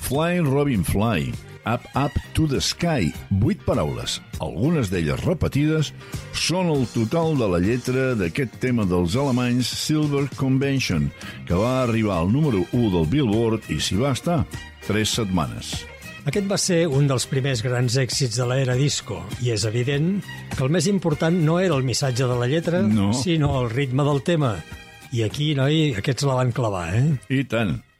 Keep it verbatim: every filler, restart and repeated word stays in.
Fly Robin Fly, Up Up to the Sky, vuit paraules, algunes d'elles repetides, són el total de la lletra d'aquest tema dels alemanys Silver Convention, que va arribar al número u del Billboard i s'hi va estar tres setmanes. Aquest va ser un dels primers grans èxits de l'era disco, i és evident que el més important no era el missatge de la lletra, no. sinó el ritme del tema. I aquí, noi, aquests la van clavar, eh? I tant.